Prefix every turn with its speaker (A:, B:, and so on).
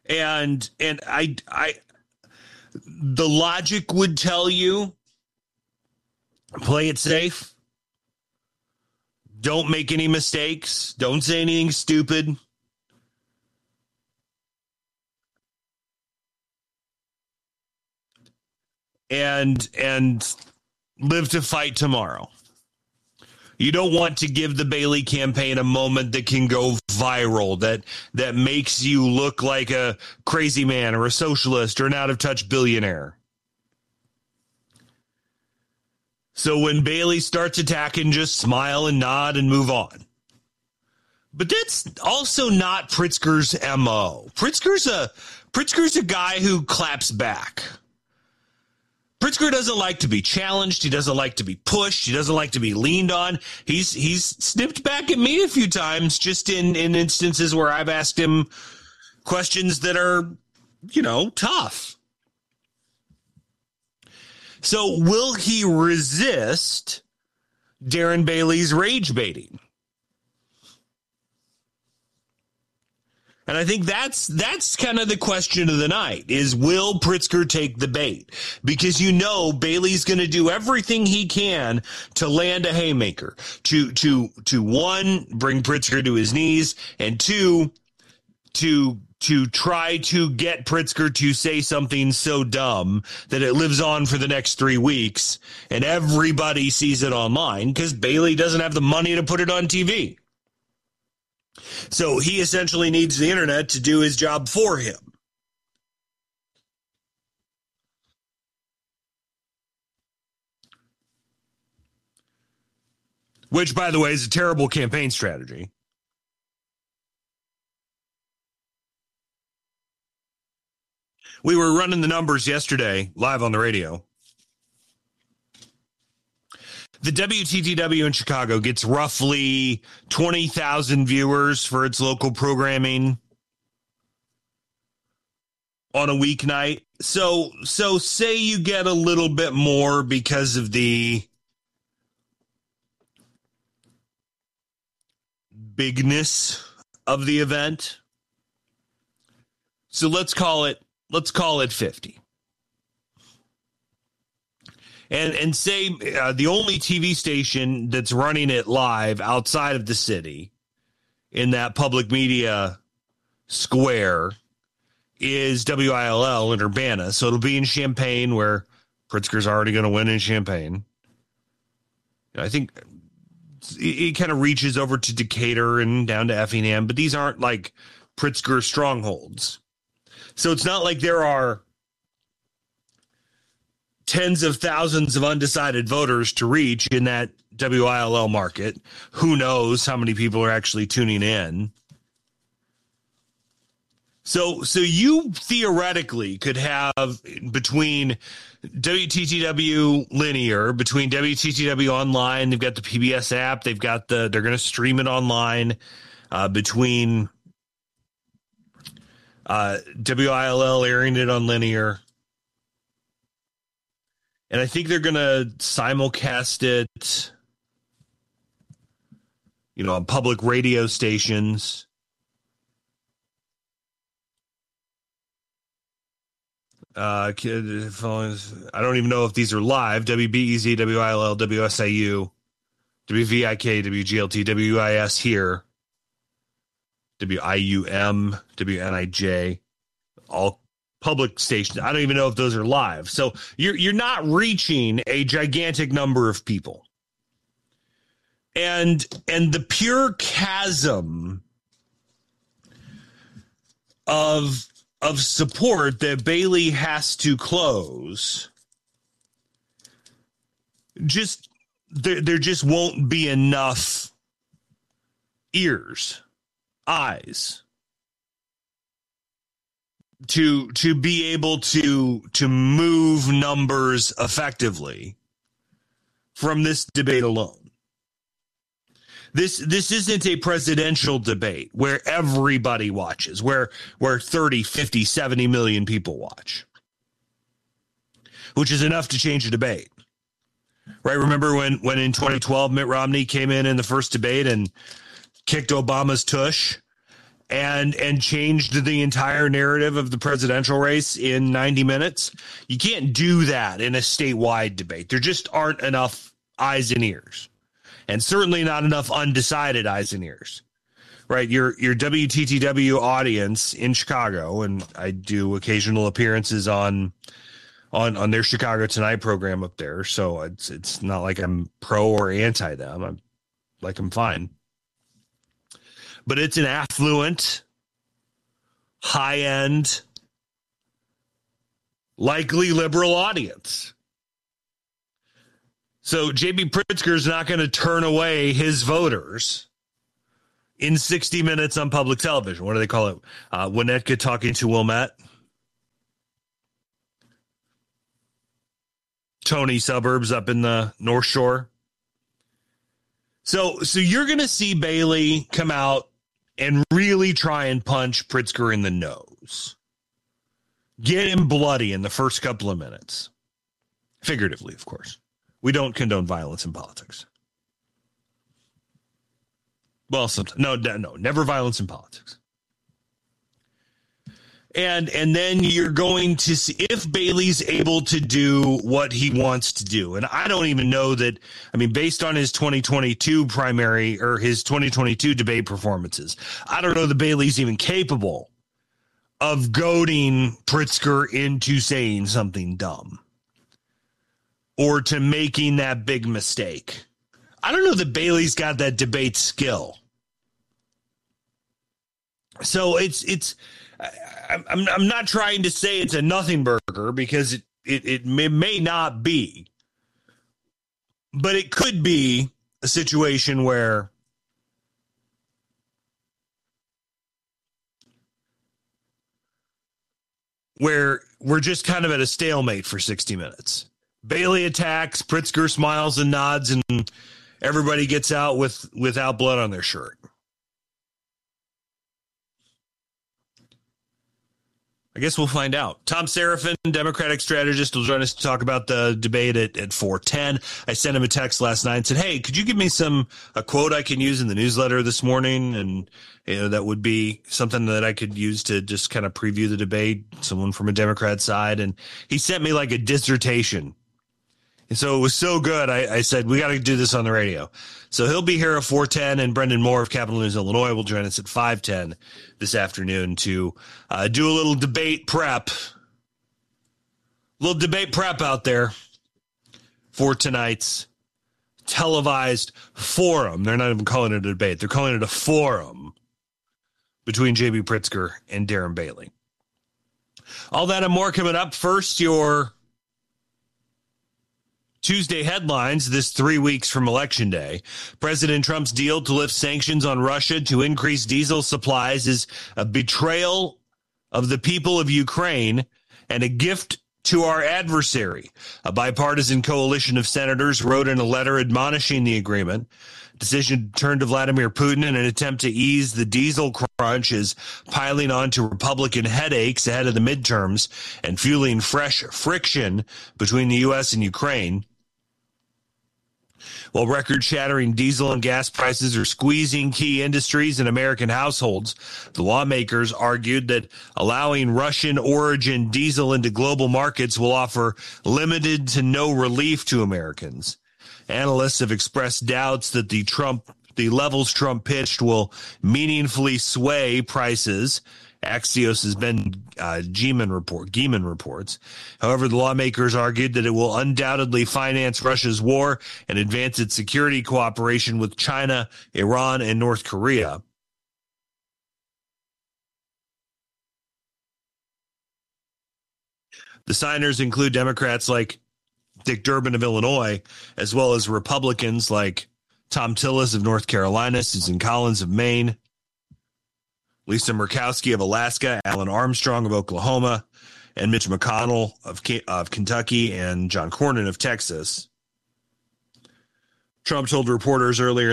A: And the logic would tell you play it safe. Don't make any mistakes. Don't say anything stupid. And live to fight tomorrow. You don't want to give the Bailey campaign a moment that can go viral, that makes you look like a crazy man or a socialist or an out-of-touch billionaire. So when Bailey starts attacking, just smile and nod and move on. But that's also not Pritzker's MO. Pritzker's a guy who claps back. Pritzker doesn't like to be challenged. He doesn't like to be pushed. He doesn't like to be leaned on. He's snipped back at me a few times just in instances where I've asked him questions that are, tough. So will he resist Darren Bailey's rage baiting? And I think that's kind of the question of the night is, will Pritzker take the bait? Because Bailey's going to do everything he can to land a haymaker, to one, bring Pritzker to his knees, and two, to try to get Pritzker to say something so dumb that it lives on for the next 3 weeks and everybody sees it online because Bailey doesn't have the money to put it on TV. So he essentially needs the internet to do his job for him. Which, by the way, is a terrible campaign strategy. We were running the numbers yesterday live on the radio. The WTTW in Chicago gets roughly 20,000 viewers for its local programming on a weeknight. So say you get a little bit more because of the bigness of the event. So let's call it 50. And say the only TV station that's running it live outside of the city in that public media square is WILL in Urbana. So it'll be in Champaign, where Pritzker's already going to win in Champaign. I think it kind of reaches over to Decatur and down to Effingham, but these aren't like Pritzker strongholds. So it's not like there are tens of thousands of undecided voters to reach in that WILL market. Who knows how many people are actually tuning in? So you theoretically could have between WTTW linear, between WTTW online, they've got the PBS app, they're going to stream it online, between WILL airing it on linear. And I think they're going to simulcast it, on public radio stations. I don't even know if these are live. WBEZ, WILL, WSIU, WVIK, WGLT, WIS here, WIUM, WNIJ, all public stations. I don't even know if those are live. So you're not reaching a gigantic number of people. And the pure chasm of support that Bailey has to close, there just won't be enough ears, eyes to be able to move numbers effectively from this debate alone. This isn't a presidential debate where everybody watches, where 30, 50, 70 million people watch, which is enough to change a debate. Right? Remember when in 2012 Mitt Romney came in the first debate and kicked Obama's tush, and changed the entire narrative of the presidential race in 90 minutes. You can't do that in a statewide debate. There just aren't enough eyes and ears, and certainly not enough undecided eyes and ears. Right, your WTTW audience in Chicago, and I do occasional appearances on their Chicago Tonight program up there, so it's not like I'm pro or anti them. I'm fine. But it's an affluent, high-end, likely liberal audience. So J.B. Pritzker is not going to turn away his voters in 60 minutes on public television. What do they call it? Winnetka talking to Wilmette. Tony suburbs up in the North Shore. So you're going to see Bailey come out and really try and punch Pritzker in the nose. Get him bloody in the first couple of minutes. Figuratively, of course. We don't condone violence in politics. Well, sometimes. No, never violence in politics. And then you're going to see if Bailey's able to do what he wants to do. And I don't even know that, based on his 2022 primary or his 2022 debate performances, I don't know that Bailey's even capable of goading Pritzker into saying something dumb or to making that big mistake. I don't know that Bailey's got that debate skill. So I'm not trying to say it's a nothing burger because it may not be, but it could be a situation where we're just kind of at a stalemate for 60 minutes. Bailey attacks, Pritzker smiles and nods, and everybody gets out without blood on their shirt. I guess we'll find out. Tom Serafin, Democratic strategist, will join us to talk about the debate at 4:10. I sent him a text last night and said, hey, could you give me a quote I can use in the newsletter this morning? And that would be something that I could use to just kind of preview the debate, someone from a Democrat side. And he sent me like a dissertation. And so it was so good, I said, we got to do this on the radio. So he'll be here at 4:10, and Brendan Moore of Capital News Illinois will join us at 5:10 this afternoon to do a little debate prep. Little debate prep out there for tonight's televised forum. They're not even calling it a debate. They're calling it a forum between J.B. Pritzker and Darren Bailey. All that and more coming up. First, your Tuesday headlines this 3 weeks from Election Day. President Trump's deal to lift sanctions on Russia to increase diesel supplies is a betrayal of the people of Ukraine and a gift to our adversary. A bipartisan coalition of senators wrote in a letter admonishing the agreement. Decision to turn to Vladimir Putin in an attempt to ease the diesel crunch is piling on to Republican headaches ahead of the midterms and fueling fresh friction between the U.S. and Ukraine. While record-shattering diesel and gas prices are squeezing key industries and American households, the lawmakers argued that allowing Russian-origin diesel into global markets will offer limited to no relief to Americans. Analysts have expressed doubts that the levels Trump pitched will meaningfully sway prices. Axios' Ben Gehman reports. However, the lawmakers argued that it will undoubtedly finance Russia's war and advance its security cooperation with China, Iran, and North Korea. The signers include Democrats like Dick Durbin of Illinois, as well as Republicans like Tom Tillis of North Carolina, Susan Collins of Maine, Lisa Murkowski of Alaska, Alan Armstrong of Oklahoma, and Mitch McConnell of Kentucky, and John Cornyn of Texas. Trump told reporters earlier